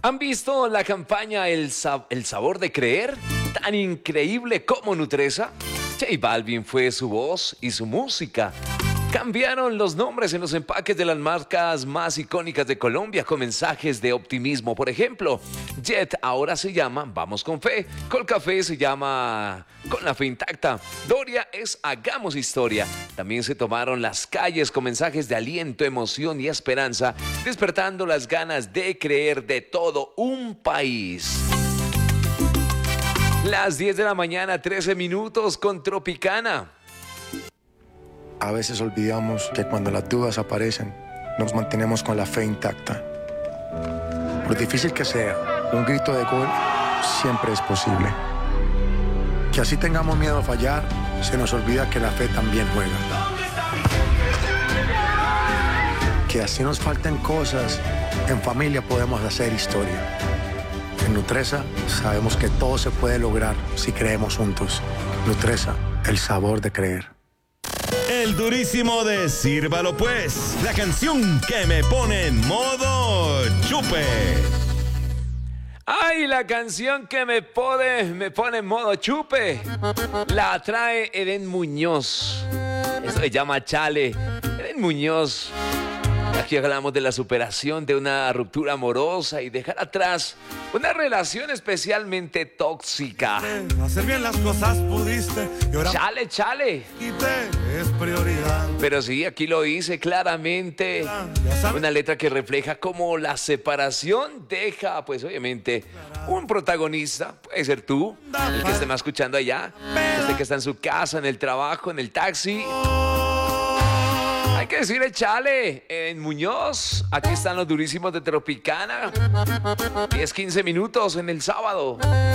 ¿Han visto la campaña El sabor de creer? Tan increíble como Nutresa. J Balvin fue su voz y su música. Cambiaron los nombres en los empaques de las marcas más icónicas de Colombia con mensajes de optimismo. Por ejemplo, Jet ahora se llama Vamos con Fe. Colcafé se llama Con la Fe Intacta. Doria es Hagamos Historia. También se tomaron las calles con mensajes de aliento, emoción y esperanza, despertando las ganas de creer de todo un país. Las 10 de la mañana, 13 minutos con Tropicana. A veces olvidamos que cuando las dudas aparecen, nos mantenemos con la fe intacta. Por difícil que sea, un grito de gol siempre es posible. Que así tengamos miedo a fallar, se nos olvida que la fe también juega. Que así nos falten cosas, en familia podemos hacer historia. En Nutresa sabemos que todo se puede lograr si creemos juntos. Nutresa, el sabor de creer. El durísimo de Sírvalo Pues, la canción que me pone en modo chupe. ¡Ay, la canción que me pone en modo chupe! La trae Eden Muñoz. Eso se llama Chale. Eden Muñoz. Aquí hablamos de la superación de una ruptura amorosa y dejar atrás una relación especialmente tóxica. Hacer bien las cosas pudiste y ahora Chale, chale. es prioridad. Pero sí, aquí lo hice claramente. Una letra que refleja cómo la separación deja, pues obviamente, un protagonista. Puede ser tú, el que esté más escuchando allá, este que está en su casa, en el trabajo, en el taxi. Hay que decirle chale, en Muñoz. Aquí están los durísimos de Tropicana. 10-15 minutos en el sábado.